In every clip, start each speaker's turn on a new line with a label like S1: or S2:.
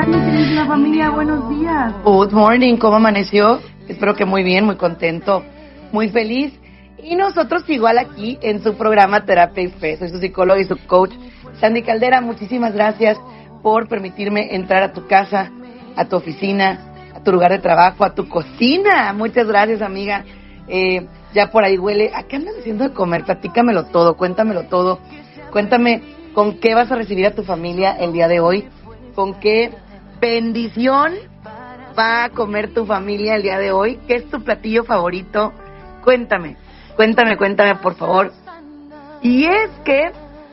S1: mi queridísima familia, buenos días.
S2: Good morning, ¿cómo amaneció? Espero que muy bien, muy contento, muy feliz. Y nosotros igual aquí en su programa Terapia y Fe. Soy su psicóloga y su coach, Sandy Caldera. Muchísimas gracias por permitirme entrar a tu casa, a tu oficina, a tu lugar de trabajo, a tu cocina. Muchas gracias, amiga. Ya por ahí huele. ¿A qué andas haciendo de comer? Platícamelo todo, cuéntamelo todo. Cuéntame con qué vas a recibir a tu familia el día de hoy. ¿Con qué bendición va a comer tu familia el día de hoy? ¿Qué es tu platillo favorito? Cuéntame, por favor. Y es que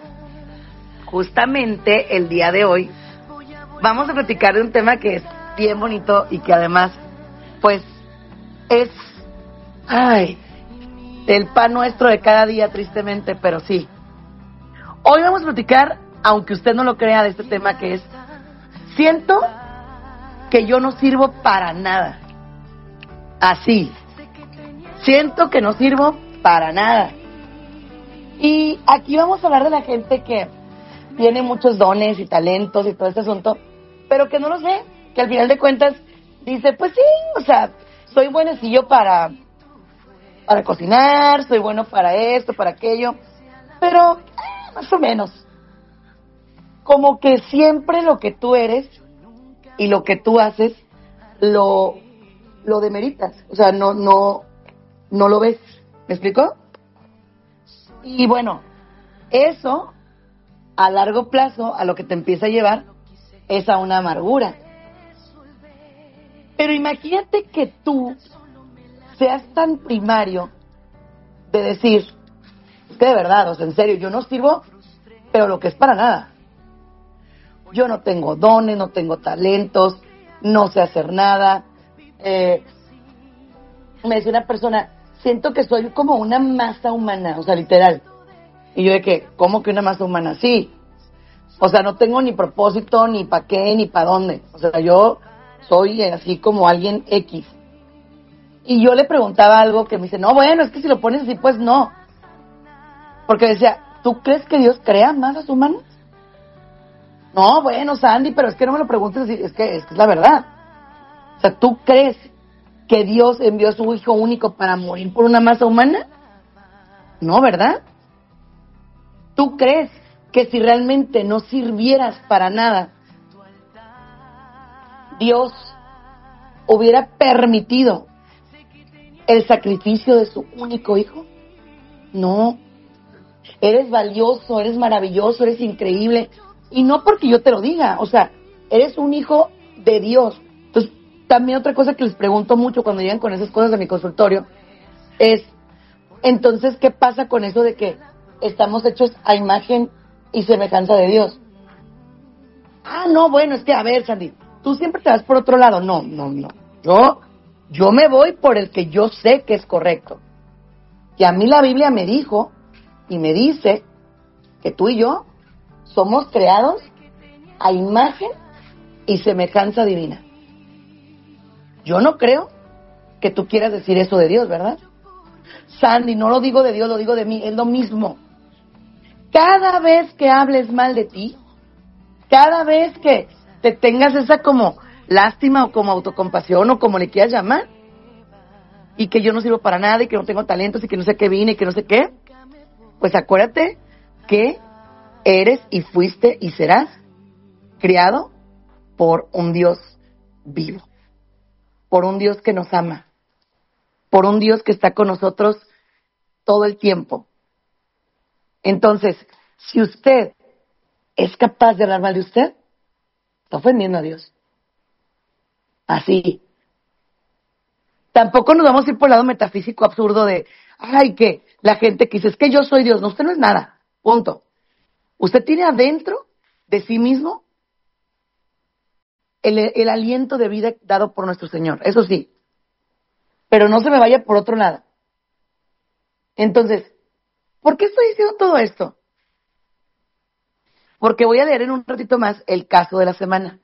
S2: justamente el día de hoy vamos a platicar de un tema que es bien bonito y que además, pues, es, el pan nuestro de cada día, tristemente, pero sí. Hoy vamos a platicar, aunque usted no lo crea, de este tema que es: siento que yo no sirvo para nada. Así. Siento que no sirvo para nada. Y aquí vamos a hablar de la gente que tiene muchos dones y talentos y todo este asunto, pero que no los ve, que al final de cuentas dice, pues sí, o sea, soy buenecillo para cocinar, soy bueno para esto, para aquello, pero más o menos. Como que siempre lo que tú eres y lo que tú haces lo demeritas, o sea, no lo ves. ¿Me explico? Y bueno, eso a largo plazo a lo que te empieza a llevar es a una amargura. Pero imagínate que tú seas tan primario de decir, es que de verdad, o sea, en serio, yo no sirvo, pero lo que es para nada. Yo no tengo dones, no tengo talentos, no sé hacer nada. Me decía una persona, siento que soy como una masa humana, o sea, literal. Y yo de que, ¿cómo que una masa humana? Sí. O sea, no tengo ni propósito, ni para qué, ni para dónde. O sea, yo soy así como alguien X. Y yo le preguntaba algo que me dice, no, bueno, es que si lo pones así, pues no. Porque decía, ¿tú crees que Dios crea masas humanas? No, bueno, Sandy, pero es que no me lo preguntes así, es que es la verdad. O sea, ¿tú crees que Dios envió a su Hijo único para morir por una masa humana? No, ¿verdad? ¿Tú crees que si realmente no sirvieras para nada, Dios hubiera permitido el sacrificio de su único Hijo? No. Eres valioso, eres maravilloso, eres increíble. Y no porque yo te lo diga, o sea, eres un hijo de Dios. Entonces, también otra cosa que les pregunto mucho cuando llegan con esas cosas a mi consultorio es, entonces, ¿qué pasa con eso de que estamos hechos a imagen y semejanza de Dios? Ah, no, bueno, es que, a ver, Sandy, tú siempre te vas por otro lado. No. Yo me voy por el que yo sé que es correcto. Y a mí la Biblia me dijo y me dice que tú y yo somos creados a imagen y semejanza divina. Yo no creo que tú quieras decir eso de Dios, ¿verdad? Sandy, no lo digo de Dios, lo digo de mí, es lo mismo. Cada vez que hables mal de ti, cada vez que te tengas esa como lástima o como autocompasión o como le quieras llamar, y que yo no sirvo para nada y que no tengo talentos y que no sé qué vine y que no sé qué, pues acuérdate que eres y fuiste y serás criado por un Dios vivo, por un Dios que nos ama, por un Dios que está con nosotros todo el tiempo. Entonces, si usted es capaz de hablar mal de usted, está ofendiendo a Dios. Así. Tampoco nos vamos a ir por el lado metafísico absurdo de, que la gente que dice, es que yo soy Dios. No, usted no es nada. Punto. Usted tiene adentro de sí mismo el aliento de vida dado por nuestro Señor. Eso sí. Pero no se me vaya por otro lado. Entonces, ¿por qué estoy diciendo todo esto? Porque voy a leer en un ratito más el caso de la semana.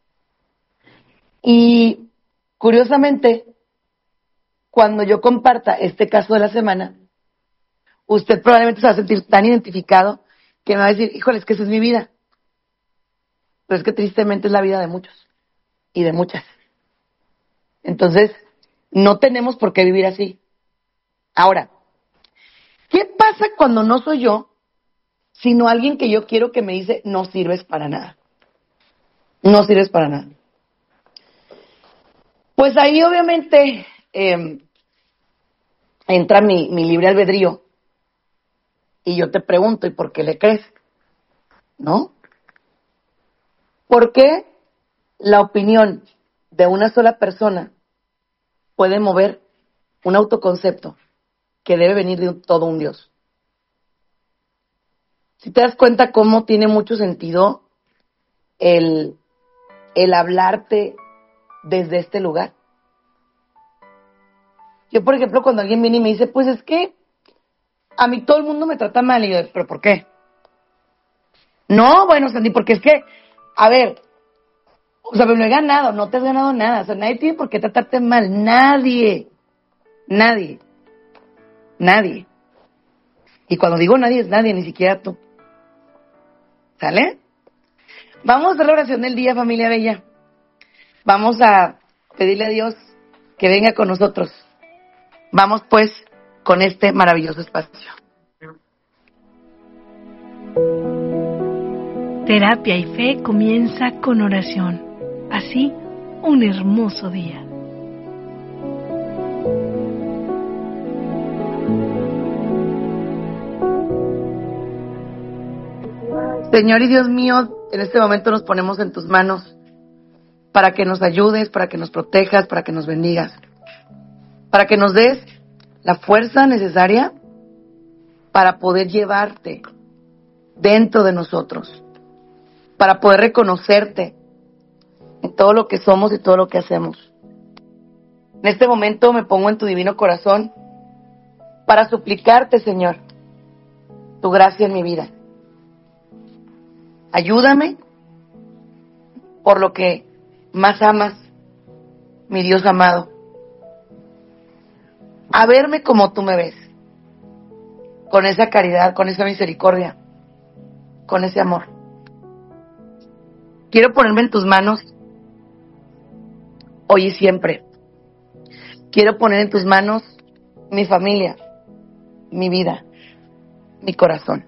S2: Y, curiosamente, cuando yo comparta este caso de la semana, usted probablemente se va a sentir tan identificado que me va a decir, híjole, es que esa es mi vida. Pero es que tristemente es la vida de muchos. y de muchas. Entonces, no tenemos por qué vivir así. Ahora, ¿qué pasa cuando no soy yo, sino alguien que yo quiero que me dice, no sirves para nada? No sirves para nada. Pues ahí obviamente entra mi libre albedrío y yo te pregunto, ¿y por qué le crees? ¿No? ¿Por qué la opinión de una sola persona puede mover un autoconcepto que debe venir de todo un Dios? Si te das cuenta cómo tiene mucho sentido el hablarte desde este lugar. Yo, por ejemplo, cuando alguien viene y me dice, pues es que a mí todo el mundo me trata mal, y yo, ¿pero por qué? No, bueno, Sandy, porque es que, a ver, o sea, me lo he ganado, no te has ganado nada, o sea, nadie tiene por qué tratarte mal, nadie. Y cuando digo nadie, es nadie, ni siquiera tú. ¿Sale? Vamos a hacer la oración del día, familia bella. Vamos a pedirle a Dios que venga con nosotros. Vamos pues con este maravilloso espacio.
S3: Terapia y Fe comienza con oración. Así, un hermoso día.
S2: Señor y Dios mío, en este momento nos ponemos en tus manos para que nos ayudes, para que nos protejas, para que nos bendigas, para que nos des la fuerza necesaria para poder llevarte dentro de nosotros, para poder reconocerte en todo lo que somos y todo lo que hacemos. En este momento me pongo en tu divino corazón para suplicarte, Señor, tu gracia en mi vida. Ayúdame por lo que más amas, mi Dios amado, a verme como tú me ves, con esa caridad, con esa misericordia, con ese amor. Quiero ponerme en tus manos hoy y siempre. Quiero poner en tus manos mi familia, mi vida, mi corazón.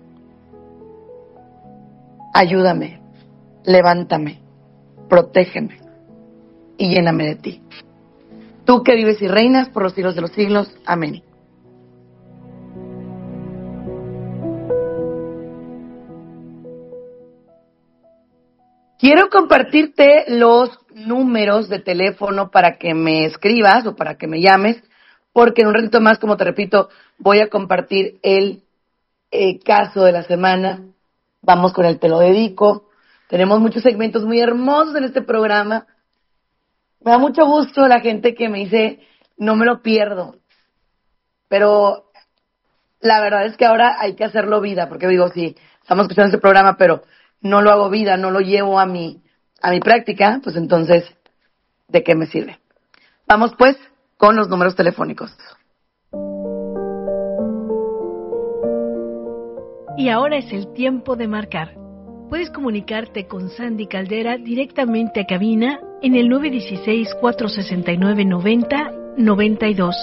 S2: Ayúdame, levántame, protégeme y lléname de ti. Tú que vives y reinas por los siglos de los siglos. Amén. Quiero compartirte los números de teléfono para que me escribas o para que me llames, porque en un ratito más, como te repito, voy a compartir el caso de la semana. Vamos con el Te lo dedico. Tenemos muchos segmentos muy hermosos en este programa. Me da mucho gusto la gente que me dice, no me lo pierdo. Pero la verdad es que ahora hay que hacerlo vida, porque digo, sí, estamos escuchando este programa, pero no lo hago vida, no lo llevo a mi práctica, pues entonces, ¿de qué me sirve? Vamos pues con los números telefónicos.
S3: Y ahora es el tiempo de marcar. Puedes comunicarte con Sandy Caldera directamente a cabina en el 916-469-9092,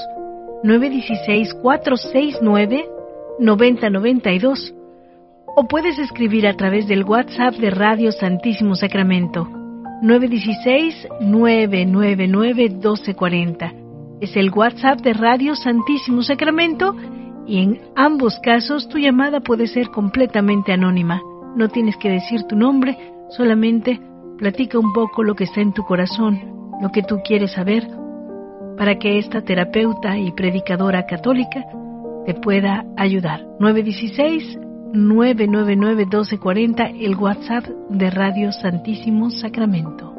S3: 916-469-9092, o puedes escribir a través del WhatsApp de Radio Santísimo Sacramento, 916-999-1240. Es el WhatsApp de Radio Santísimo Sacramento y en ambos casos tu llamada puede ser completamente anónima. No tienes que decir tu nombre, solamente platica un poco lo que está en tu corazón, lo que tú quieres saber, para que esta terapeuta y predicadora católica te pueda ayudar. 916-999-1240, el WhatsApp de Radio Santísimo Sacramento.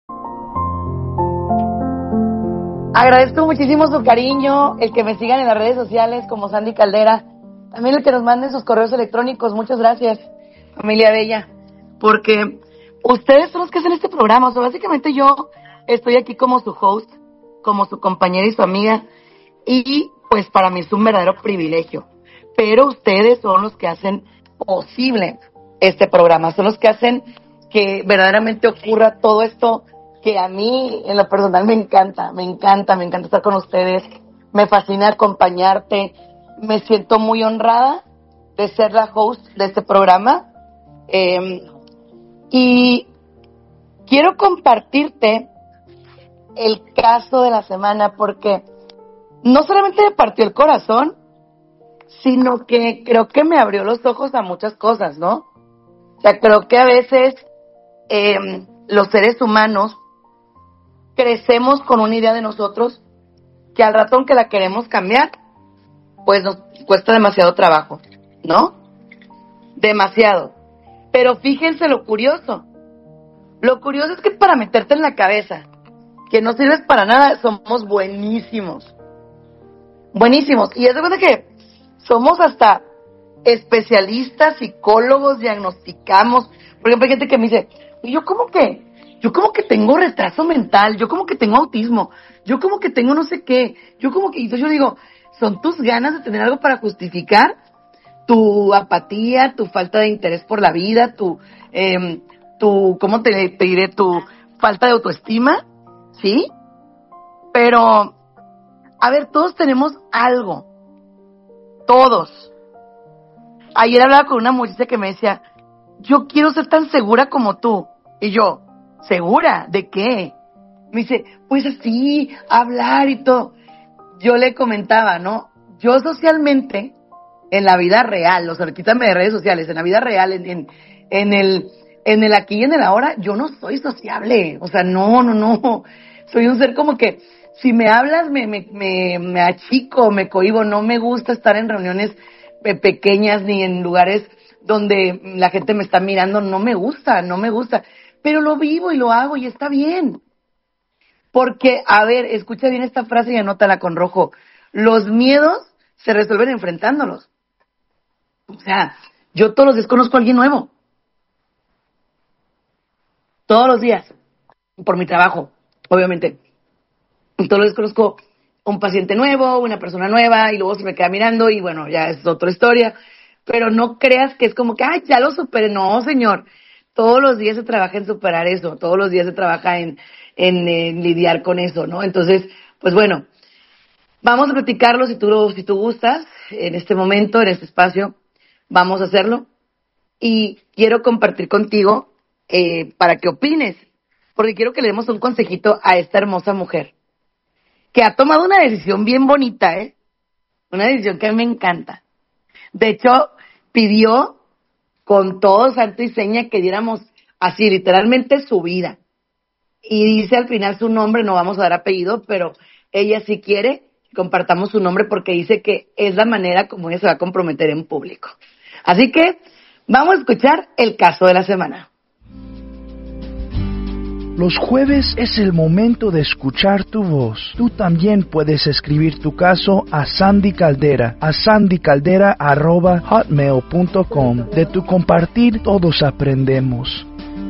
S2: Agradezco muchísimo su cariño, el que me sigan en las redes sociales como Sandy Caldera, también el que nos manden sus correos electrónicos. Muchas gracias, familia bella, porque ustedes son los que hacen este programa. O sea, básicamente yo estoy aquí como su host, como su compañera y su amiga, y pues para mí es un verdadero privilegio. Pero ustedes son los que hacen posible este programa, son los que hacen que verdaderamente ocurra todo esto que a mí en lo personal me encanta estar con ustedes, me fascina acompañarte, me siento muy honrada de ser la host de este programa, y quiero compartirte el caso de la semana porque no solamente me partió el corazón, sino que creo que me abrió los ojos a muchas cosas, ¿no? O sea, creo que a veces los seres humanos crecemos con una idea de nosotros que al rato, aunque la queremos cambiar, pues nos cuesta demasiado trabajo, ¿no? Demasiado. Pero fíjense lo curioso. Lo curioso es que para meterte en la cabeza que no sirves para nada, somos buenísimos. Buenísimos. Y es de verdad que somos hasta especialistas, psicólogos, diagnosticamos. Por ejemplo, hay gente que me dice, yo como que tengo retraso mental, yo como que tengo autismo, yo como que tengo no sé qué, yo como que... Entonces yo digo, son tus ganas de tener algo para justificar tu apatía, tu falta de interés por la vida, tu ¿cómo te diré? Tu falta de autoestima, ¿sí? Pero, a ver, todos tenemos algo. Todos. Ayer hablaba con una muchacha que me decía, yo quiero ser tan segura como tú. Y yo, ¿segura? ¿De qué? Me dice, pues así, hablar y todo. Yo le comentaba, ¿no? Yo socialmente, en la vida real, o sea, quítame de redes sociales, en la vida real, en el aquí y en el ahora, yo no soy sociable. O sea, no. Soy un ser como que, si me hablas, me achico, me cohíbo. No me gusta estar en reuniones pequeñas ni en lugares donde la gente me está mirando. No me gusta. Pero lo vivo y lo hago y está bien. Porque, a ver, escucha bien esta frase y anótala con rojo. Los miedos se resuelven enfrentándolos. O sea, yo todos los días conozco a alguien nuevo. Todos los días. Por mi trabajo, obviamente. Y todos los días conozco un paciente nuevo, una persona nueva, y luego se me queda mirando y bueno, ya es otra historia. Pero no creas que es como que, ay, ya lo superé. No, señor. Todos los días se trabaja en superar eso. Todos los días se trabaja en lidiar con eso, ¿no? Entonces, pues bueno, vamos a platicarlo si tú gustas, en este momento, en este espacio, vamos a hacerlo. Y quiero compartir contigo para que opines, porque quiero que le demos un consejito a esta hermosa mujer, que ha tomado una decisión bien bonita, una decisión que a mí me encanta. De hecho, pidió con todo santo y seña que diéramos así, literalmente su vida. Y dice al final su nombre, no vamos a dar apellido, pero ella sí quiere que compartamos su nombre porque dice que es la manera como ella se va a comprometer en público. Así que vamos a escuchar el caso de la semana.
S4: Los jueves es el momento de escuchar tu voz. Tú también puedes escribir tu caso a Sandy Caldera, a sandycaldera@hotmail.com. De tu compartir, todos aprendemos.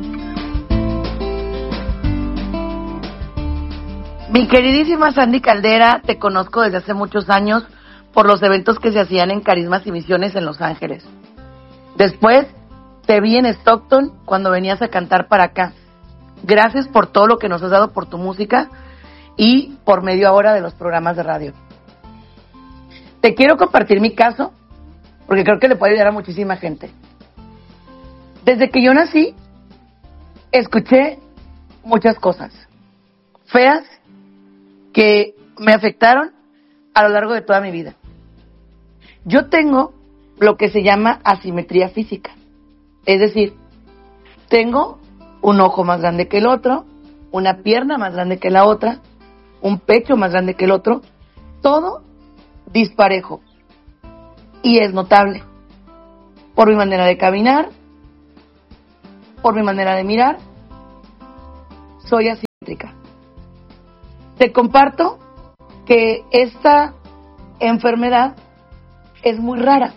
S2: Mi queridísima Sandy Caldera, te conozco desde hace muchos años por los eventos que se hacían en Carismas y Misiones en Los Ángeles. Después te vi en Stockton cuando venías a cantar para acá. Gracias por todo lo que nos has dado, por tu música y por media hora de los programas de radio. Te quiero compartir mi caso porque creo que le puede ayudar a muchísima gente. Desde que yo nací, escuché muchas cosas feas que me afectaron a lo largo de toda mi vida. Yo tengo lo que se llama asimetría física. Es decir, tengo un ojo más grande que el otro, una pierna más grande que la otra, un pecho más grande que el otro, todo disparejo. Y es notable. Por mi manera de caminar, por mi manera de mirar, soy asimétrica. Te comparto que esta enfermedad es muy rara.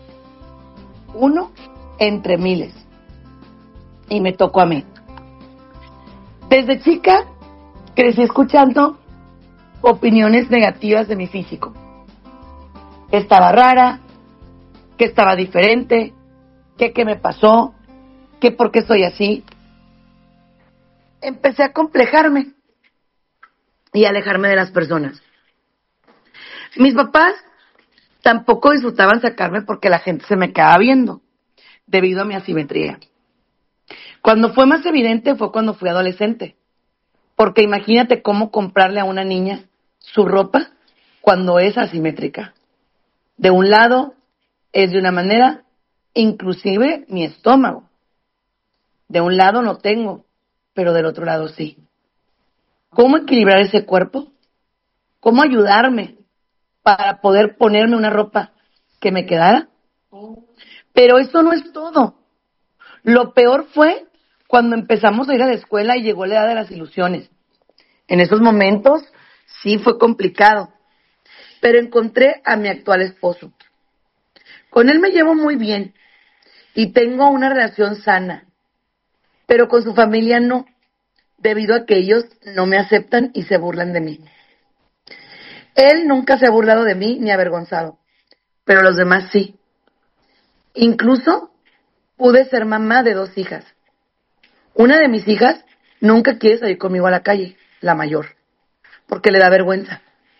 S2: 1 entre miles. Y me tocó a mí. Desde chica crecí escuchando opiniones negativas de mi físico. Que estaba rara, que estaba diferente, que qué me pasó, que por qué soy así. empecé a complejarme y alejarme de las personas. Mis papás tampoco disfrutaban sacarme porque la gente se me quedaba viendo, debido a mi asimetría. Cuando fue más evidente fue cuando fui adolescente, porque imagínate cómo comprarle a una niña su ropa cuando es asimétrica. De un lado es de una manera, inclusive mi estómago. De un lado no tengo, pero del otro lado sí. ¿Cómo equilibrar ese cuerpo? ¿Cómo ayudarme para poder ponerme una ropa que me quedara? Pero eso no es todo. Lo peor fue cuando empezamos a ir a la escuela y llegó la edad de las ilusiones. En esos momentos sí fue complicado, pero encontré a mi actual esposo. Con él me llevo muy bien y tengo una relación sana, pero con su familia no, debido a que ellos no me aceptan y se burlan de mí. Él nunca se ha burlado de mí ni avergonzado, pero los demás sí. Incluso pude ser mamá de 2 hijas. Una de mis hijas nunca quiere salir conmigo a la calle, la mayor, porque le da vergüenza.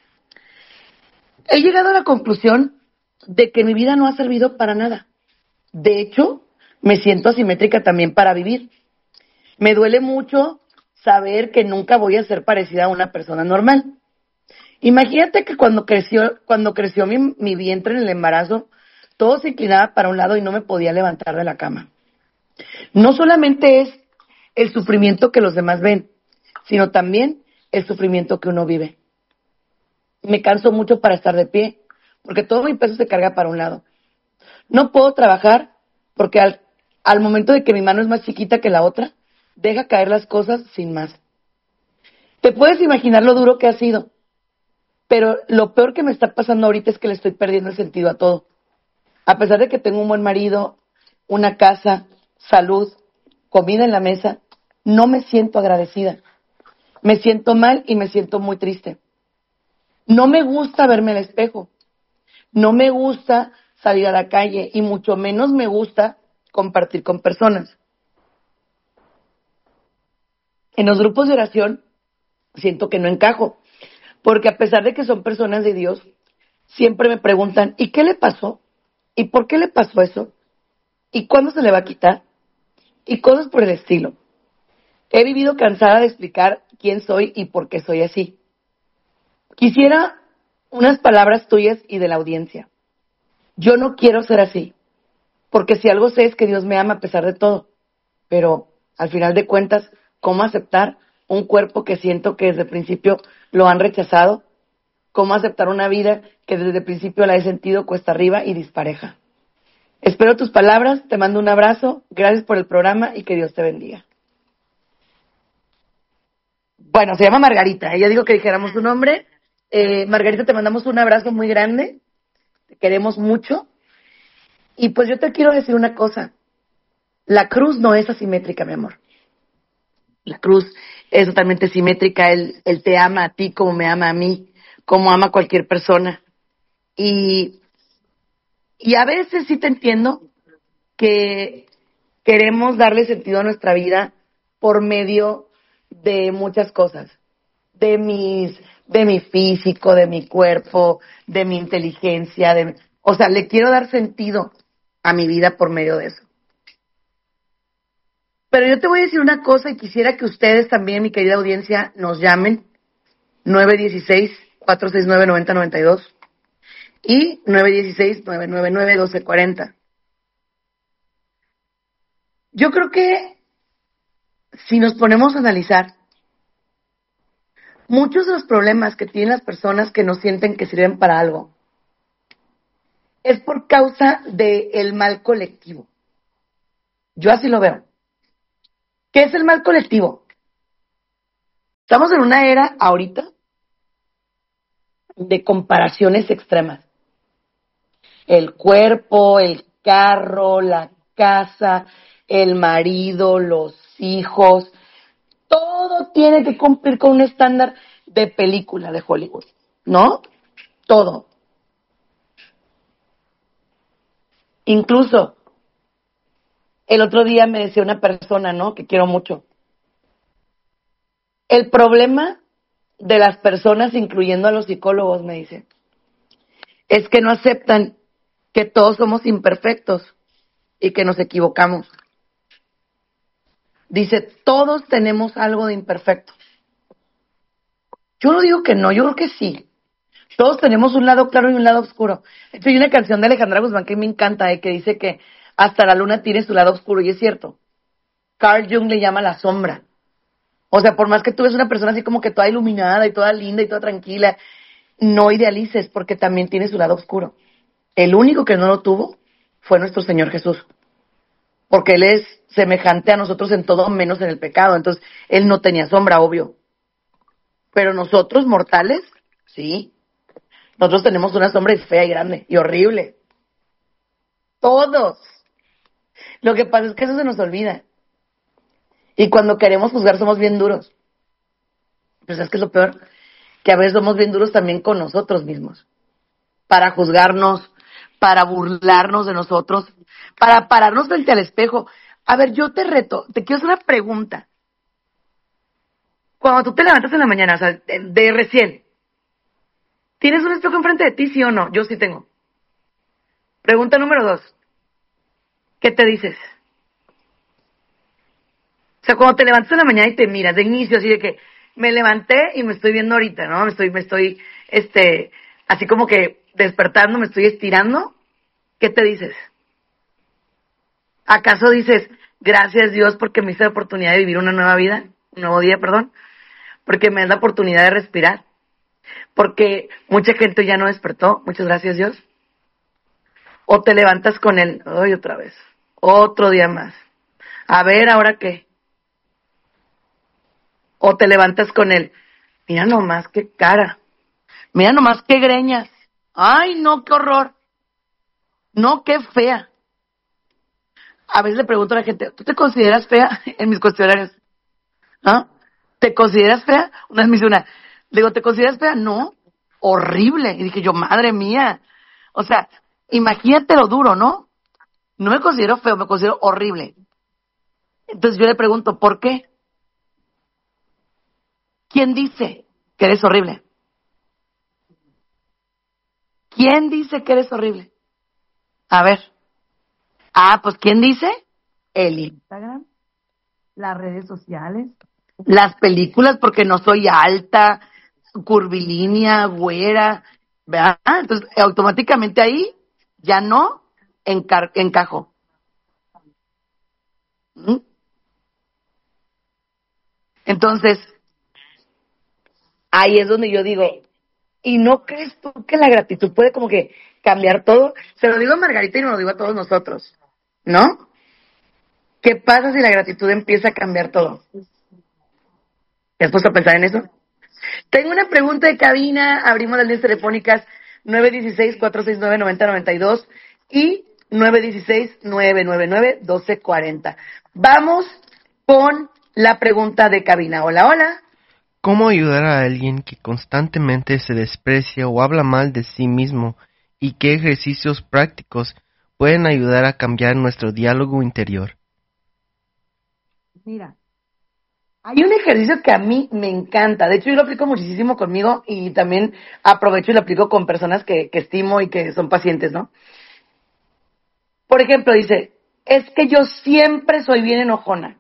S2: He llegado a la conclusión de que mi vida no ha servido para nada. De hecho, me siento asimétrica también para vivir. Me duele mucho saber que nunca voy a ser parecida a una persona normal. Imagínate que cuando creció mi vientre en el embarazo, todo se inclinaba para un lado y no me podía levantar de la cama. No solamente es el sufrimiento que los demás ven, sino también el sufrimiento que uno vive. Me canso mucho para estar de pie, porque todo mi peso se carga para un lado. No puedo trabajar porque al momento de que mi mano es más chiquita que la otra, deja caer las cosas sin más. Te puedes imaginar lo duro que ha sido, pero lo peor que me está pasando ahorita es que le estoy perdiendo el sentido a todo. A pesar de que tengo un buen marido, una casa, salud, comida en la mesa, no me siento agradecida. Me siento mal y me siento muy triste. No me gusta verme al espejo. No me gusta salir a la calle y mucho menos me gusta compartir con personas. En los grupos de oración siento que no encajo, porque a pesar de que son personas de Dios, siempre me preguntan, ¿y qué le pasó? ¿Y por qué le pasó eso? ¿Y cuándo se le va a quitar? Y cosas por el estilo. He vivido cansada de explicar quién soy y por qué soy así. Quisiera unas palabras tuyas y de la audiencia. Yo no quiero ser así, porque si algo sé es que Dios me ama a pesar de todo. Pero, al final de cuentas, ¿cómo aceptar un cuerpo que siento que desde el principio lo han rechazado? ¿Cómo aceptar una vida que desde el principio la he sentido cuesta arriba y dispareja? Espero tus palabras, te mando un abrazo, gracias por el programa y que Dios te bendiga. Bueno, se llama Margarita, ella dijo que dijéramos su nombre. Margarita, te mandamos un abrazo muy grande, te queremos mucho. Y pues yo te quiero decir una cosa, la cruz no es asimétrica, mi amor. La cruz es totalmente simétrica, él te ama a ti como me ama a mí, como ama a cualquier persona. Y a veces sí te entiendo que queremos darle sentido a nuestra vida por medio de muchas cosas, de mi físico, de mi cuerpo, de mi inteligencia, o sea, le quiero dar sentido a mi vida por medio de eso. Pero yo te voy a decir una cosa y quisiera que ustedes también, mi querida audiencia, nos llamen 916-469-9092 y 916-999-1240. Yo creo que si nos ponemos a analizar, muchos de los problemas que tienen las personas que no sienten que sirven para algo es por causa del mal colectivo. Yo así lo veo. ¿Qué es el mal colectivo? Estamos en una era ahorita de comparaciones extremas. El cuerpo, el carro, la casa, el marido, los hijos, todo tiene que cumplir con un estándar de película de Hollywood, ¿no? Todo. Incluso, el otro día me decía una persona, ¿no?, que quiero mucho, El problema de las personas, incluyendo a los psicólogos, me dice, es que no aceptan que todos somos imperfectos y que nos equivocamos. Dice, todos tenemos algo de imperfecto. Yo no digo que no, yo creo que sí. Todos tenemos un lado claro y un lado oscuro. De hecho, hay una canción de Alejandra Guzmán que me encanta, que dice que hasta la luna tiene su lado oscuro, y es cierto. Carl Jung le llama la sombra. O sea, por más que tú ves una persona así como que toda iluminada y toda linda y toda tranquila, no idealices, porque también tiene su lado oscuro. El único que no lo tuvo fue nuestro Señor Jesús, porque Él es semejante a nosotros en todo menos en el pecado. Entonces, Él no tenía sombra, obvio. Pero nosotros, mortales, sí. Nosotros tenemos una sombra fea y grande y horrible. Todos. Lo que pasa es que eso se nos olvida. Y cuando queremos juzgar somos bien duros. Pues es que es lo peor, que a veces somos bien duros también con nosotros mismos. Para juzgarnos, para burlarnos de nosotros, para pararnos frente al espejo. A ver, yo te reto, te quiero hacer una pregunta. Cuando tú te levantas en la mañana, o sea, de recién, ¿tienes un espejo enfrente de ti, sí o no? Yo sí tengo. Pregunta número 2. ¿Qué te dices? O sea, cuando te levantas en la mañana y te miras de inicio, así de que me levanté y me estoy viendo ahorita, ¿no? Me estoy, así como que despertando, me estoy estirando. ¿Qué te dices? ¿Acaso dices, gracias Dios porque me hice la oportunidad de vivir una nueva vida, un nuevo día, perdón? Porque me da la oportunidad de respirar. Porque mucha gente ya no despertó, muchas gracias Dios. O te levantas con el, ay, otra vez, otro día más. A ver, ¿ahora qué? O te levantas con el, mira nomás qué cara, mira nomás qué greñas, ay no, qué horror, no, qué fea. A veces le pregunto a la gente, ¿tú te consideras fea? En mis cuestionarios, ¿ah? ¿Te consideras fea? Una vez me hizo una, le digo, ¿te consideras fea? No, horrible. Y dije yo, madre mía, o sea, imagínate lo duro, ¿no? No me considero feo, me considero horrible. Entonces yo le pregunto, ¿por qué? ¿Quién dice que eres horrible? ¿Quién dice que eres horrible? A ver. Ah, pues ¿quién dice? El Instagram, las redes sociales, las películas, porque no soy alta, curvilínea, güera, ¿verdad? Entonces, automáticamente ahí ya no encajo. ¿Mm? Entonces, ahí es donde yo digo, ¿y no crees tú que la gratitud puede como que cambiar todo? Se lo digo a Margarita y nos lo digo a todos nosotros, ¿no? ¿Qué pasa si la gratitud empieza a cambiar todo? ¿Te has puesto a pensar en eso? Tengo una pregunta de cabina. Abrimos las líneas telefónicas 916-469-9092 y 916-999-1240. Vamos con la pregunta de cabina. Hola, hola.
S5: ¿Cómo ayudar a alguien que constantemente se desprecia o habla mal de sí mismo, y qué ejercicios prácticos pueden ayudar a cambiar nuestro diálogo interior?
S2: Mira, hay un ejercicio que a mí me encanta. De hecho, yo lo aplico muchísimo conmigo y también aprovecho y lo aplico con personas que estimo y que son pacientes, ¿no? Por ejemplo, dice, es que yo siempre soy bien enojona.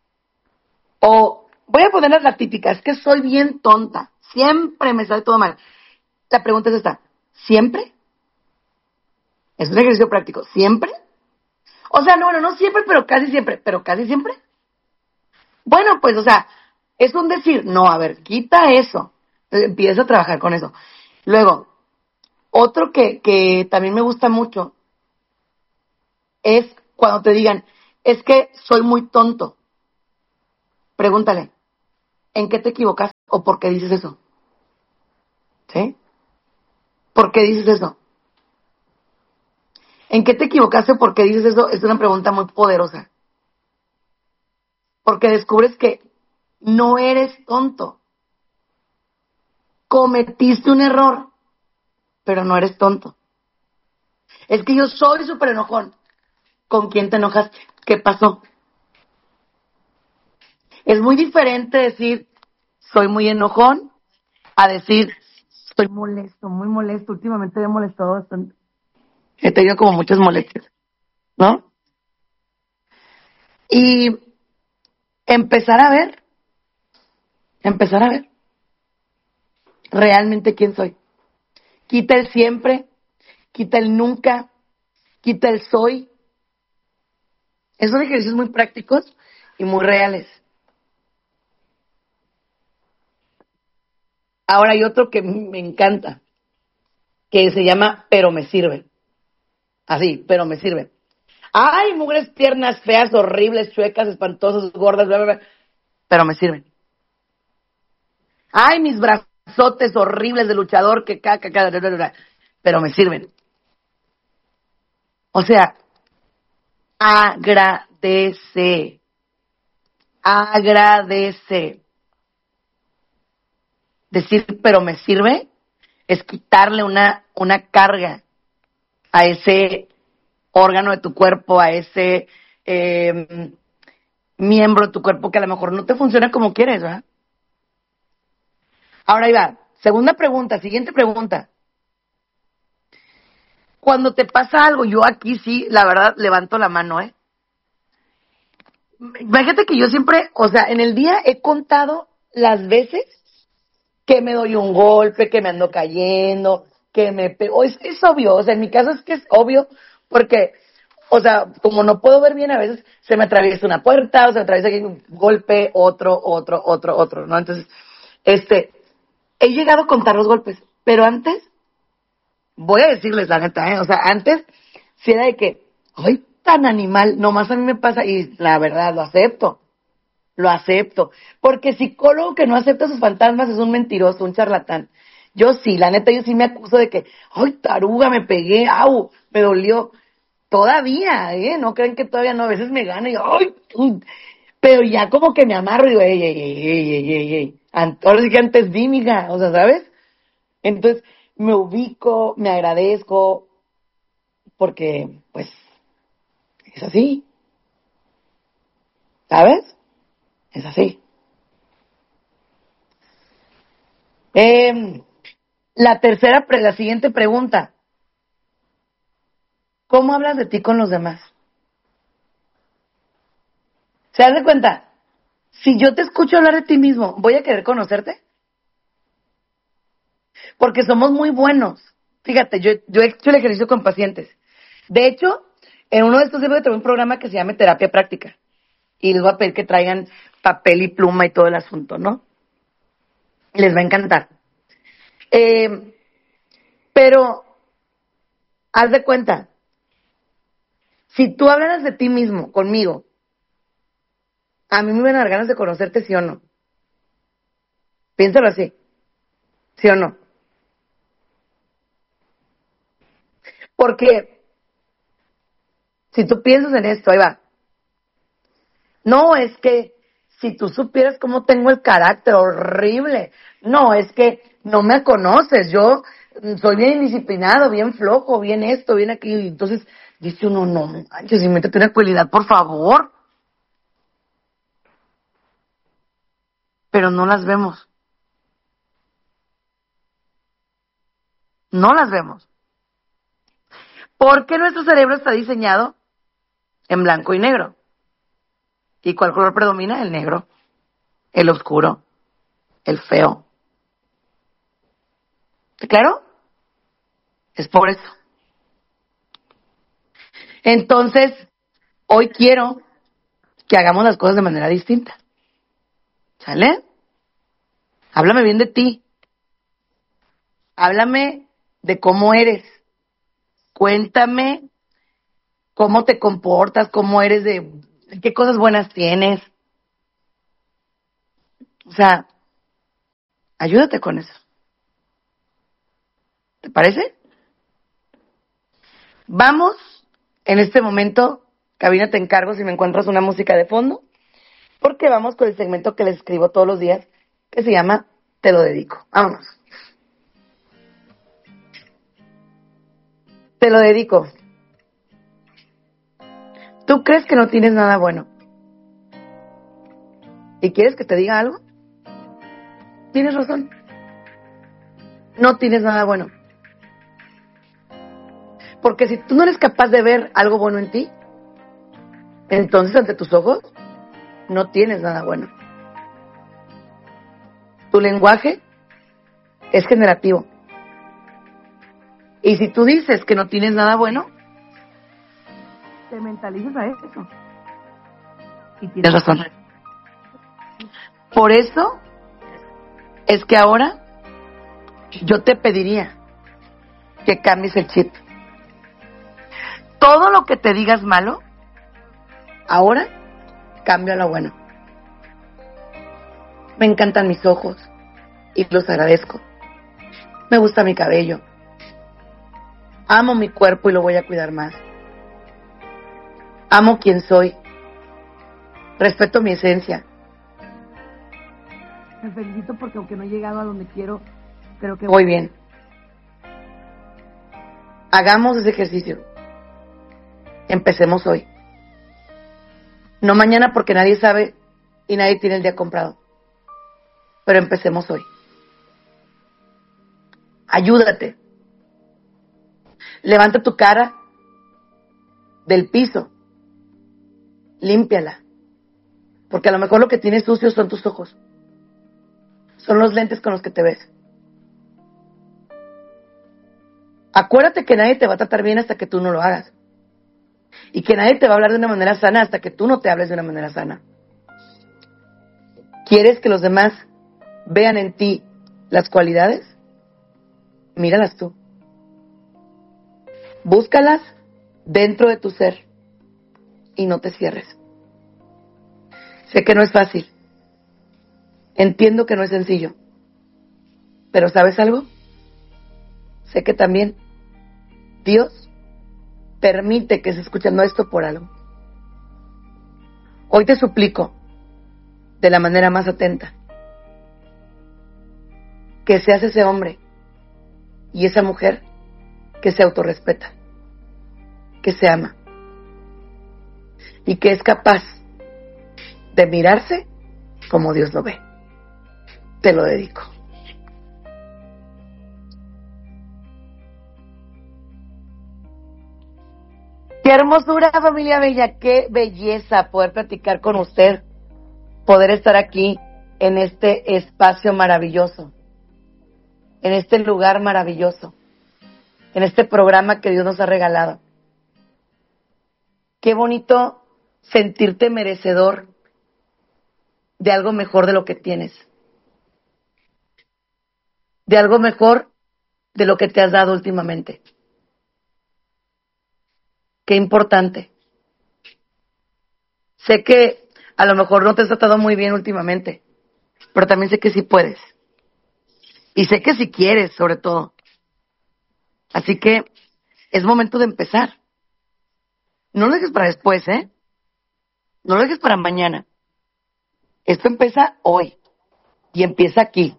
S2: O voy a poner la típica, es que soy bien tonta. Siempre me sale todo mal. La pregunta es esta, ¿siempre? Es un ejercicio práctico. ¿Siempre? O sea, no siempre, pero casi siempre. ¿Pero casi siempre? Bueno, pues, o sea, es un decir, no, a ver, quita eso. Empieza a trabajar con eso. Luego, otro que también me gusta mucho es cuando te digan, es que soy muy tonto. Pregúntale, ¿en qué te equivocas o por qué dices eso? ¿Sí? ¿Por qué dices eso? ¿En qué te equivocaste o por qué dices eso? Es una pregunta muy poderosa. Porque descubres que no eres tonto. Cometiste un error, pero no eres tonto. Es que yo soy súper enojón. ¿Con quién te enojaste? ¿Qué pasó? Es muy diferente decir, soy muy enojón, a decir, estoy molesto, muy molesto, últimamente me he molestado bastante. He tenido como muchas molestias, ¿no? Y empezar a ver realmente quién soy. Quita el siempre, quita el nunca, quita el soy. Esos son ejercicios muy prácticos y muy reales. Ahora hay otro que me encanta, que se llama pero me sirve. Así, pero me sirve. Ay, mugres, piernas feas, horribles, chuecas, espantosas, gordas, bla, bla, bla, pero me sirven. Ay, mis brazotes horribles de luchador que caca, bla, bla, bla, bla, pero me sirven. O sea, agradece. Agradece. Decir, pero me sirve, es quitarle una carga a ese órgano de tu cuerpo, a ese miembro de tu cuerpo que a lo mejor no te funciona como quieres, ¿verdad? Ahora ahí va. Segunda pregunta, siguiente pregunta. Cuando te pasa algo, yo aquí sí, la verdad, levanto la mano, ¿eh? Fíjate que yo siempre, o sea, en el día he contado las veces que me doy un golpe, que me ando cayendo, que me pego. Es obvio, o sea, en mi caso es que es obvio, porque, o sea, como no puedo ver bien a veces, se me atraviesa una puerta, o se me atraviesa aquí un golpe, otro, ¿no? Entonces, he llegado a contar los golpes, pero antes, voy a decirles la neta, o sea, antes, sí era de que, ay, tan animal, nomás a mí me pasa, y la verdad, lo acepto, porque psicólogo que no acepta sus fantasmas es un mentiroso, un charlatán. Yo sí, la neta, yo sí me acuso de que, ay, taruga, me pegué, au, me dolió. Todavía, no creen que todavía no, a veces me gana y, ay, pero ya como que me amarro y digo, ey. Ahora sí que antes di, mija, o sea, ¿sabes? Entonces, me ubico, me agradezco, porque, pues, es así, ¿sabes? Es así. La siguiente pregunta. ¿Cómo hablas de ti con los demás? ¿Se das de cuenta? Si yo te escucho hablar de ti mismo, ¿voy a querer conocerte? Porque somos muy buenos. Fíjate, yo he hecho el ejercicio con pacientes. De hecho, en uno de estos días voy a tener un programa que se llama Terapia Práctica. Y les voy a pedir que traigan papel y pluma y todo el asunto, ¿no? Les va a encantar. Pero, haz de cuenta, si tú hablaras de ti mismo conmigo, a mí me van a dar ganas de conocerte, ¿sí o no? Piénsalo así, ¿sí o no? Porque si tú piensas en esto, ahí va. No, es que si tú supieras cómo tengo el carácter horrible. No, es que no me conoces. Yo soy bien indisciplinado, bien flojo, bien esto, bien aquello. Y entonces dice uno, no manches, invéntate una cualidad, por favor. Pero no las vemos. No las vemos. Porque nuestro cerebro está diseñado en blanco y negro. ¿Y cuál color predomina? El negro, el oscuro, el feo. ¿Claro? Es por eso. Entonces, hoy quiero que hagamos las cosas de manera distinta. ¿Sale? Háblame bien de ti. Háblame de cómo eres. Cuéntame cómo te comportas, cómo eres qué cosas buenas tienes. O sea, ayúdate con eso. ¿Te parece? Vamos, en este momento, cabina te encargo si me encuentras una música de fondo, porque vamos con el segmento que les escribo todos los días, que se llama Te lo dedico. Vámonos. Te lo dedico. ¿Tú crees que no tienes nada bueno? ¿Y quieres que te diga algo? tienes razón. No tienes nada bueno. Porque si tú no eres capaz de ver algo bueno en ti, entonces ante tus ojos no tienes nada bueno. Tu lenguaje es generativo. Y si tú dices que no tienes nada bueno, te mentalizas a eso. Y tienes razón. Por eso es que ahora yo te pediría que cambies el chip. Todo lo que te digas malo, ahora cámbialo a bueno. Me encantan mis ojos y los agradezco. Me gusta mi cabello. Amo mi cuerpo y lo voy a cuidar más. Amo quien soy. Respeto mi esencia. Me felicito porque aunque no he llegado a donde quiero, creo que voy bien. Hagamos ese ejercicio. Empecemos hoy. No mañana porque nadie sabe y nadie tiene el día comprado. Pero empecemos hoy. Ayúdate. Levanta tu cara del piso. Límpiala. Porque a lo mejor lo que tienes sucio son tus ojos. Son los lentes con los que te ves. Acuérdate que nadie te va a tratar bien hasta que tú no lo hagas. Y que nadie te va a hablar de una manera sana hasta que tú no te hables de una manera sana. ¿Quieres que los demás vean en ti las cualidades? Míralas tú. Búscalas dentro de tu ser y no te cierres. Sé que no es fácil. Entiendo que no es sencillo. Pero ¿sabes algo? Sé que también Dios permite que esté escuchando esto por algo. Hoy te suplico, de la manera más atenta, que seas ese hombre y esa mujer que se autorrespeta, que se ama y que es capaz de mirarse como Dios lo ve. Te lo dedico. Qué hermosura, familia bella, qué belleza poder platicar con usted, poder estar aquí en este espacio maravilloso, en este lugar maravilloso, en este programa que Dios nos ha regalado. Qué bonito sentirte merecedor de algo mejor de lo que tienes, de algo mejor de lo que te has dado últimamente. Qué importante. Sé que a lo mejor no te has tratado muy bien últimamente, pero también sé que sí puedes. Y sé que sí quieres, sobre todo. Así que es momento de empezar. No lo dejes para después, ¿eh? No lo dejes para mañana. Esto empieza hoy y empieza aquí.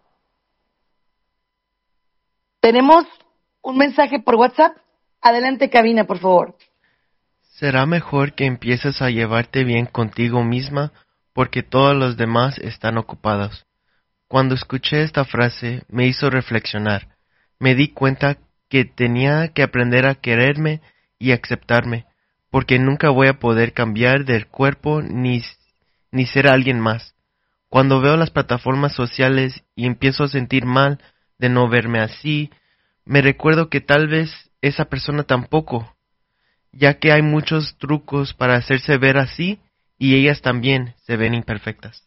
S2: Tenemos un mensaje por WhatsApp. Adelante, cabina, por favor.
S5: Será mejor que empieces a llevarte bien contigo misma porque todos los demás están ocupados. Cuando escuché esta frase me hizo reflexionar. Me di cuenta que tenía que aprender a quererme y aceptarme, porque nunca voy a poder cambiar del cuerpo ni ser alguien más. Cuando veo las plataformas sociales y empiezo a sentir mal de no verme así, me recuerdo que tal vez esa persona tampoco, ya que hay muchos trucos para hacerse ver así y ellas también se ven imperfectas.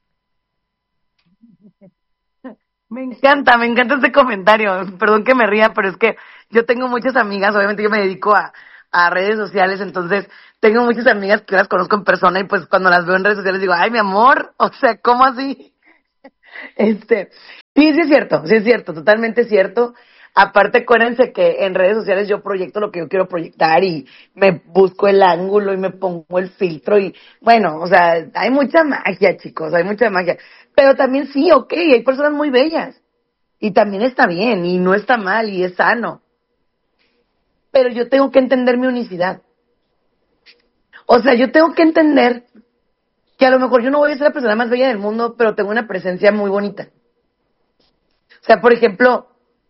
S2: Me encanta este comentario. Perdón que me ría, pero es que yo tengo muchas amigas, obviamente yo me dedico a redes sociales, entonces tengo muchas amigas que las conozco en persona y pues cuando las veo en redes sociales digo, ay, mi amor, o sea, ¿cómo así? Sí es cierto, totalmente cierto. Aparte, acuérdense que en redes sociales yo proyecto lo que yo quiero proyectar y me busco el ángulo y me pongo el filtro y, bueno, o sea, hay mucha magia, chicos, hay mucha magia. Pero también sí, hay personas muy bellas y también está bien y no está mal y es sano. Pero yo tengo que entender mi unicidad. O sea, yo tengo que entender que a lo mejor yo no voy a ser la persona más bella del mundo, pero tengo una presencia muy bonita. O sea, por ejemplo,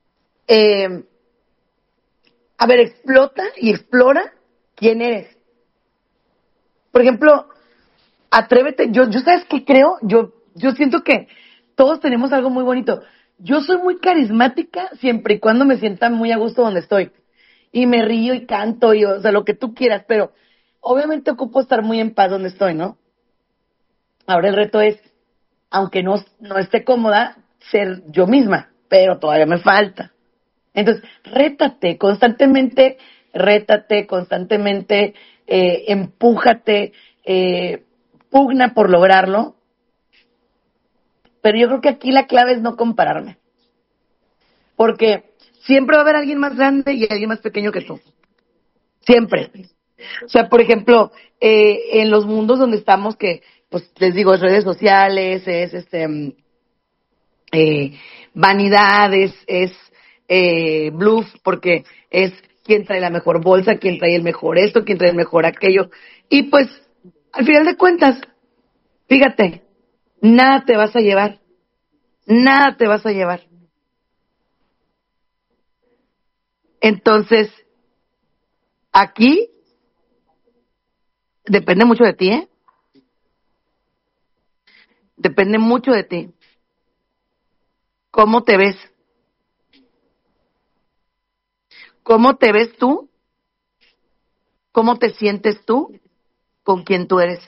S2: a ver, explota y explora quién eres. Por ejemplo, atrévete. Yo ¿sabes qué creo? Yo siento que todos tenemos algo muy bonito. Yo soy muy carismática siempre y cuando me sienta muy a gusto donde estoy. Y me río y canto y, o sea, lo que tú quieras, pero obviamente ocupo estar muy en paz donde estoy, ¿no? Ahora el reto es, aunque no esté cómoda, ser yo misma, pero todavía me falta. Entonces, rétate constantemente, empújate, pugna por lograrlo. Pero yo creo que aquí la clave es no compararme. Porque siempre va a haber alguien más grande y alguien más pequeño que tú. Siempre. O sea, por ejemplo, en los mundos donde estamos, que, pues, les digo, es redes sociales, es vanidad, es bluff, porque es quién trae la mejor bolsa, quién trae el mejor esto, quién trae el mejor aquello. Y pues, al final de cuentas, fíjate, nada te vas a llevar. Nada te vas a llevar. Entonces, aquí depende mucho de ti, ¿eh? Depende mucho de ti. ¿Cómo te ves? ¿Cómo te ves tú? ¿Cómo te sientes tú con quien tú eres?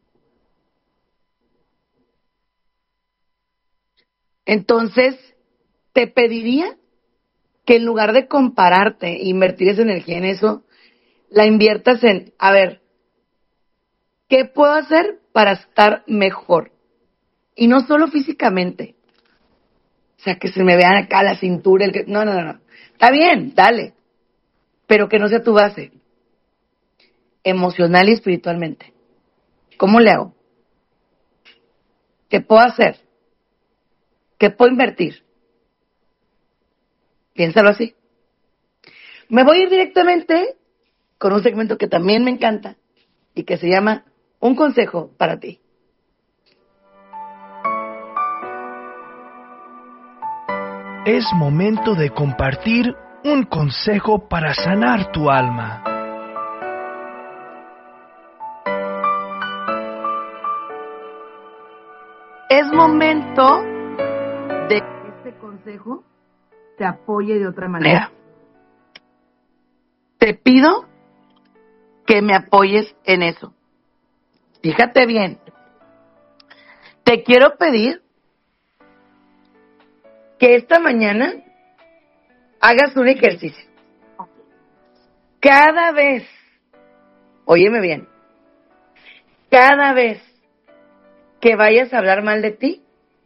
S2: Entonces, te pediría que en lugar de compararte e invertir esa energía en eso, la inviertas en, a ver, ¿qué puedo hacer para estar mejor? Y no solo físicamente. O sea, que se me vean acá la cintura, no. Está bien, dale. Pero que no sea tu base. Emocional y espiritualmente. ¿Cómo le hago? ¿Qué puedo hacer? ¿Qué puedo invertir? Piénsalo así. Me voy a ir directamente con un segmento que también me encanta y que se llama Un consejo para ti.
S4: Es momento de compartir un consejo para sanar tu alma.
S2: Es momento de que este consejo te apoye de otra manera. Te pido que me apoyes en eso. Fíjate bien. Te quiero pedir que esta mañana hagas un ejercicio. Cada vez, óyeme bien, cada vez que vayas a hablar mal de ti,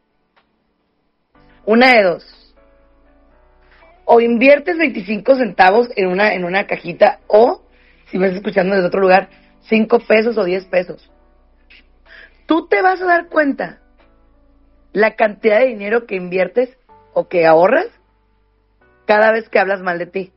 S2: una de dos. O inviertes 25 centavos en una cajita, o, si me estás escuchando desde otro lugar, 5 pesos o 10 pesos. Tú te vas a dar cuenta la cantidad de dinero que inviertes o que ahorras cada vez que hablas mal de ti.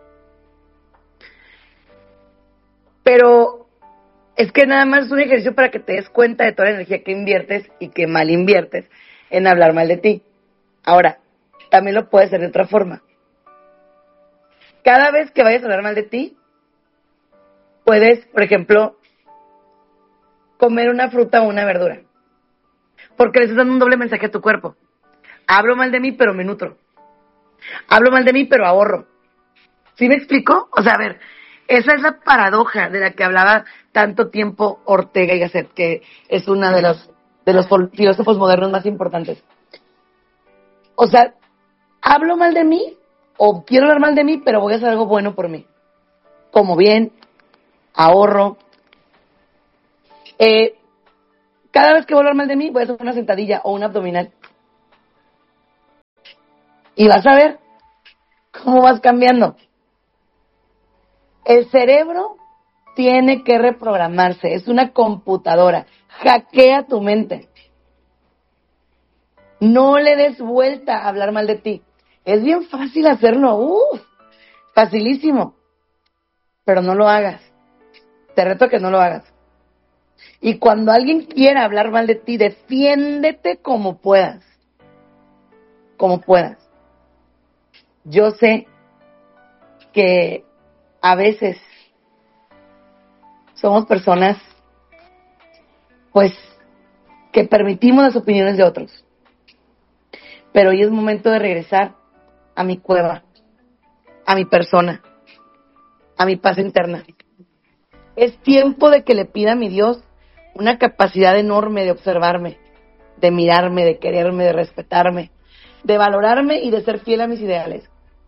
S2: Pero es que nada más es un ejercicio para que te des cuenta de toda la energía que inviertes y que mal inviertes en hablar mal de ti. Ahora, también lo puedes hacer de otra forma. Cada vez que vayas a hablar mal de ti, puedes, por ejemplo, comer una fruta o una verdura. Porque le estás dando un doble mensaje a tu cuerpo. Hablo mal de mí, pero me nutro. Hablo mal de mí, pero ahorro. ¿Sí me explico? O sea, a ver, esa es la paradoja de la que hablaba tanto tiempo Ortega y Gasset, que es una de los filósofos modernos más importantes. O sea, hablo mal de mí, o quiero hablar mal de mí, pero voy a hacer algo bueno por mí. Como bien, ahorro. Cada vez que voy a hablar mal de mí, voy a hacer una sentadilla o un abdominal. Y vas a ver cómo vas cambiando. El cerebro tiene que reprogramarse. Es una computadora. Hackea tu mente. No le des vuelta a hablar mal de ti. Es bien fácil hacerlo. Facilísimo. Pero no lo hagas. Te reto a que no lo hagas. Y cuando alguien quiera hablar mal de ti, defiéndete como puedas. Como puedas. Yo sé que a veces somos personas, pues, que permitimos las opiniones de otros. Pero hoy es momento de regresar a mi cueva, a mi persona, a mi paz interna. Es tiempo de que le pida a mi Dios una capacidad enorme de observarme, de mirarme, de quererme, de respetarme, de valorarme y de ser fiel a mis ideales.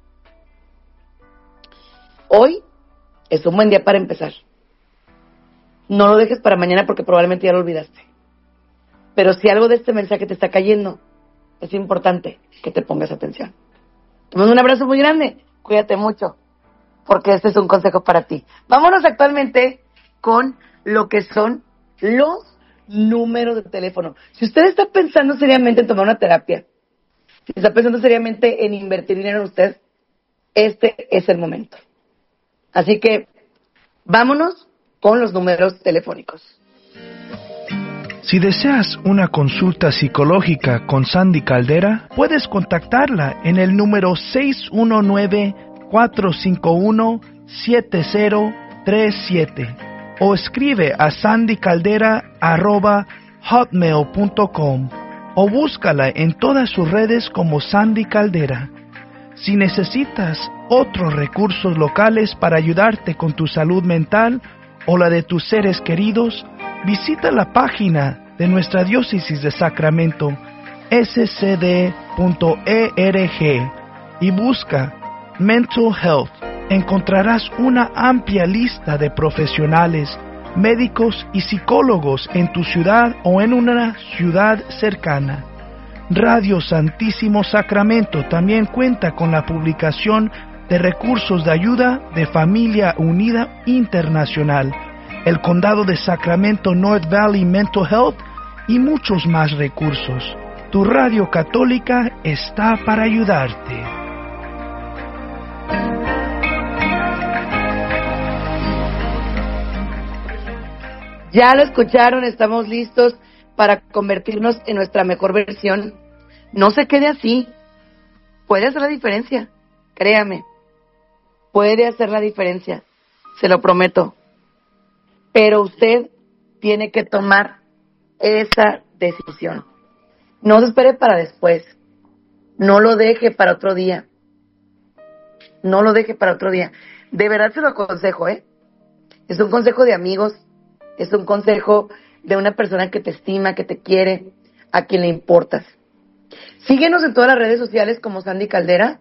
S2: Hoy es un buen día para empezar. No lo dejes para mañana porque probablemente ya lo olvidaste. Pero si algo de este mensaje te está cayendo, es importante que te pongas atención. Te mando un abrazo muy grande. Cuídate mucho, porque este es un consejo para ti. Vámonos actualmente con lo que son los números de teléfono. Si usted está pensando seriamente en tomar una terapia, si está pensando seriamente en invertir dinero en usted, este es el momento. Así que vámonos con los números telefónicos.
S4: Si deseas una consulta psicológica con Sandy Caldera, puedes contactarla en el número 619-451-7037 o escribe a sandycaldera@hotmail.com o búscala en todas sus redes como Sandy Caldera. Si necesitas otros recursos locales para ayudarte con tu salud mental o la de tus seres queridos, visita la página de nuestra diócesis de Sacramento, scd.org, y busca Mental Health. Encontrarás una amplia lista de profesionales, médicos y psicólogos en tu ciudad o en una ciudad cercana. Radio Santísimo Sacramento también cuenta con la publicación de recursos de ayuda de Familia Unida Internacional, el Condado de Sacramento North Valley Mental Health y muchos más recursos. Tu radio católica está para ayudarte.
S2: Ya lo escucharon, estamos listos para convertirnos en nuestra mejor versión. No se quede así. Puede hacer la diferencia, créame. Puede hacer la diferencia, se lo prometo. Pero usted tiene que tomar esa decisión. No se espere para después. No lo deje para otro día. No lo deje para otro día. De verdad se lo aconsejo, ¿eh? Es un consejo de amigos. Es un consejo de una persona que te estima, que te quiere, a quien le importas. Síguenos en todas las redes sociales como Sandy Caldera.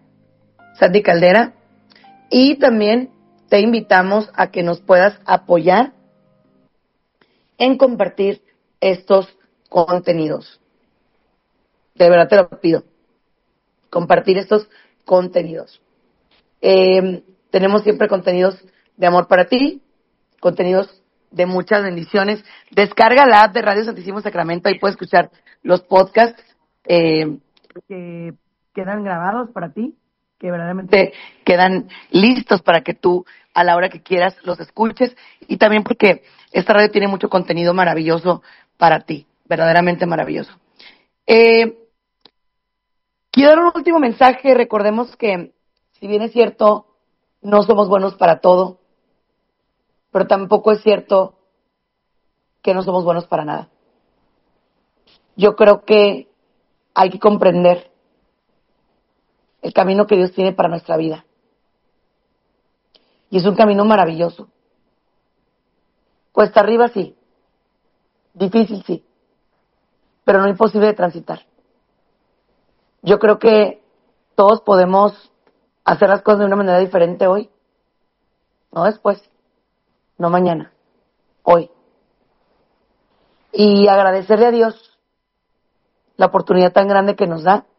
S2: Y también te invitamos a que nos puedas apoyar en compartir estos contenidos. De verdad te lo pido. Compartir estos contenidos. Tenemos siempre contenidos de amor para ti, contenidos de muchas bendiciones. Descarga la app de Radio Santísimo Sacramento, ahí puedes escuchar los podcasts que quedan grabados para ti, que verdaderamente quedan listos para que tú a la hora que quieras los escuches, y también porque esta radio tiene mucho contenido maravilloso para ti, verdaderamente maravilloso. Quiero dar un último mensaje. Recordemos que, si bien es cierto, no somos buenos para todo, pero tampoco es cierto que no somos buenos para nada. Yo creo que hay que comprender el camino que Dios tiene para nuestra vida. Y es un camino maravilloso. Cuesta arriba sí, difícil sí, pero no imposible de transitar. Yo creo que todos podemos hacer las cosas de una manera diferente hoy, no después, no mañana, hoy. Y agradecerle a Dios la oportunidad tan grande que nos da